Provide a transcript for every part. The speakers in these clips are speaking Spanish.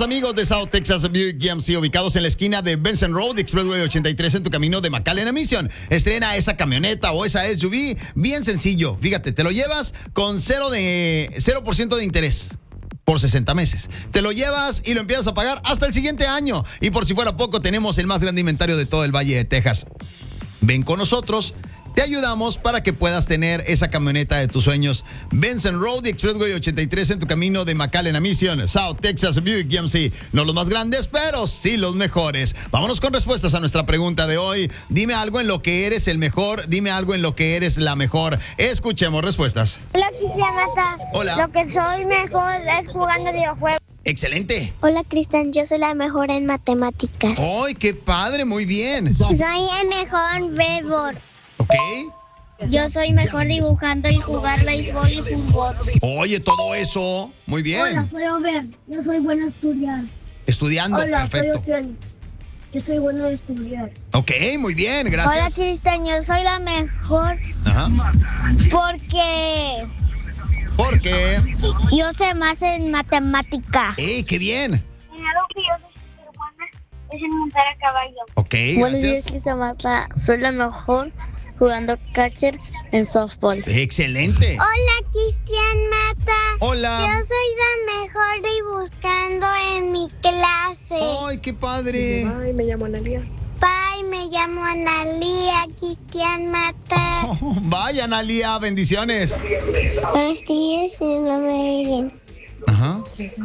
amigos de South Texas Buick GMC, ubicados en la esquina de Benson Road, Expressway 83 en tu camino de McAllen a Mission. Estrena esa camioneta o esa SUV bien sencillo. Fíjate, te lo llevas con 0% de interés por 60 meses. Te lo llevas y lo empiezas a pagar hasta el siguiente año. Y por si fuera poco, tenemos el más grande inventario de todo el Valle de Texas. Ven con nosotros. Te ayudamos para que puedas tener esa camioneta de tus sueños. Benson Road y Expressway 83 en tu camino de McAllen a Mission. South Texas Buick GMC. No los más grandes, pero sí los mejores. Vámonos con respuestas a nuestra pregunta de hoy. Dime algo en lo que eres el mejor. Dime algo en lo que eres la mejor. Escuchemos respuestas. Hola, Cristian. Hola. Lo que soy mejor es jugando videojuegos. Excelente. Hola, Cristian. Yo soy la mejor en matemáticas. ¡Ay, qué padre! Muy bien. Soy el mejor béisbol. ¿Ok? Yo soy mejor dibujando y jugar béisbol y fútbol. Oye, todo eso. Muy bien. Hola, soy Over. Yo soy bueno a estudiar. Estudiando. Hola, Perfecto. soy Ocean. Yo soy bueno a estudiar. Ok, muy bien. Hola, Gracias. Cristian. Yo soy la mejor Ajá. porque ¿Por qué? yo sé más en matemática. ¡Ey, qué bien! Algo que yo soy súper buena es en montar a caballo. Ok, Buenos días, gracias. Cristian Mata. Soy la mejor jugando catcher en softball. Excelente. Hola, Cristian Mata. Hola. Yo soy la mejor dibujando en mi clase. ¡Ay, qué padre! Ay, me llamo Analia. Bye, me llamo Analia, Cristian Mata. Oh, vaya, Analia, bendiciones. Buenos días, mi nombre es Irene. Ajá.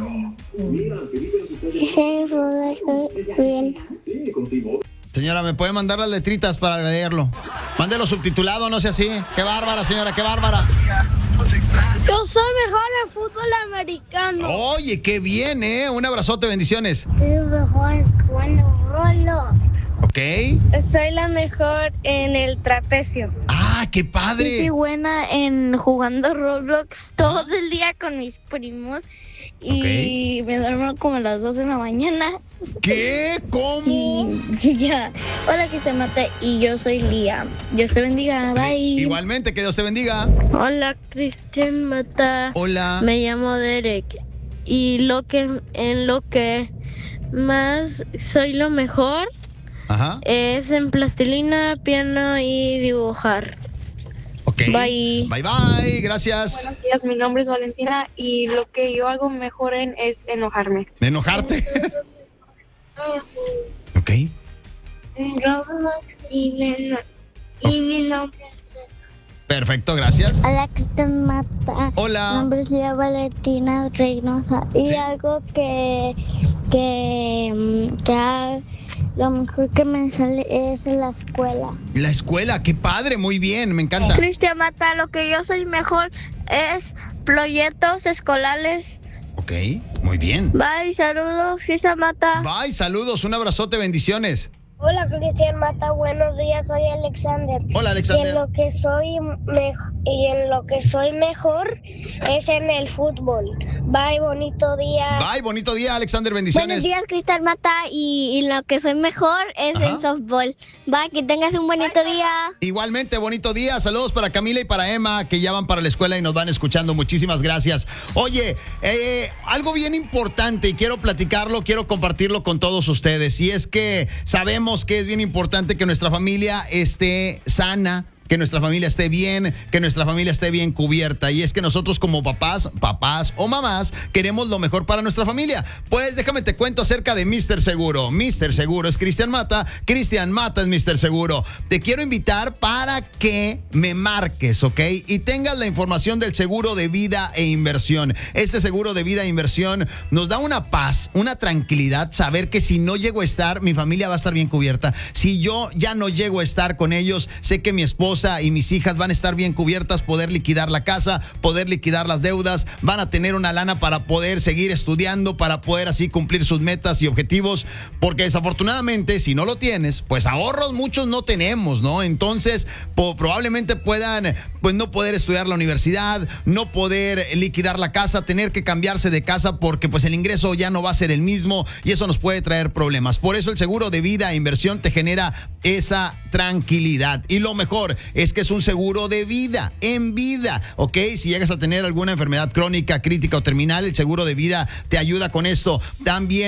Soy bien. Señora, ¿me puede mandar las letritas para leerlo? Mándelo subtitulado, no sea así. ¡Qué bárbara, señora, qué bárbara! Yo soy mejor en fútbol americano. Oye, qué bien, ¿eh? Un abrazote, bendiciones. Soy mejor jugando Roblox. ¿Ok? Soy la mejor en el trapecio. ¡Ah, qué Soy padre! buena en jugando Roblox todo el día con mis primos. Y me duermo como a las 2 de la mañana. ¿Qué? ¿Cómo? Y ya. Hola, Cristian Mata. Y yo soy Lía. Dios te bendiga. Bye. Igualmente, que Dios te bendiga. Hola, Cristian Mata. Hola. Me llamo Derek y en lo que más soy lo mejor Ajá. es en plastilina, piano y dibujar. Ok. Bye. Bye, bye. Gracias. Buenos días, mi nombre es Valentina y lo que yo hago mejor es enojarme. ¿Enojarte? Ok. En Roblox y mi nombre es... Perfecto, gracias. Hola, Cristian Mata. Hola. Mi nombre es Lía Valentina Reynosa. Y Sí. algo que lo mejor que me sale es en la escuela. La escuela, qué padre, muy bien, me encanta. Cristian Mata, lo que yo soy mejor es proyectos escolares. Ok, muy bien. Bye, saludos, Cristian Mata. Bye, saludos, un abrazote, bendiciones. Hola, Cristian Mata. Buenos días, soy Alexander. Hola, Y Alexander. en lo que soy mejor es en el fútbol. Bye, bonito día. Bye, bonito día, Alexander, bendiciones. Buenos días, Cristian Mata. Y lo que soy mejor es Ajá. en softball. Bye, que tengas un bonito día. Igualmente, bonito día. Saludos para Camila y para Emma, que ya van para la escuela y nos van escuchando. Muchísimas gracias. Oye, algo bien importante y quiero platicarlo, quiero compartirlo con todos ustedes. Y es que sabemos que es bien importante que nuestra familia esté sana, que nuestra familia esté bien, que nuestra familia esté bien cubierta. Y es que nosotros como papás o mamás queremos lo mejor para nuestra familia. Pues déjame te cuento acerca de Mr. Seguro. Mr. Seguro es Cristian Mata. Cristian Mata es Mr. Seguro. Te quiero invitar para que me marques, ¿ok? Y tengas la información del seguro de vida e inversión. Este seguro de vida e inversión nos da una paz, una tranquilidad, saber que si no llego a estar, mi familia va a estar bien cubierta. Si yo ya no llego a estar con ellos, sé que mi esposa y mis hijas van a estar bien cubiertas, poder liquidar la casa, poder liquidar las deudas, van a tener una lana para poder seguir estudiando, para poder así cumplir sus metas y objetivos, porque desafortunadamente si no lo tienes, pues ahorros muchos no tenemos, ¿no? Entonces probablemente puedan pues no poder estudiar la universidad, no poder liquidar la casa, tener que cambiarse de casa porque pues el ingreso ya no va a ser el mismo y eso nos puede traer problemas. Por eso el seguro de vida e inversión te genera esa tranquilidad. Y lo mejor es que es un seguro de vida, en vida, ¿ok? Si llegas a tener alguna enfermedad crónica, crítica o terminal, el seguro de vida te ayuda con esto. También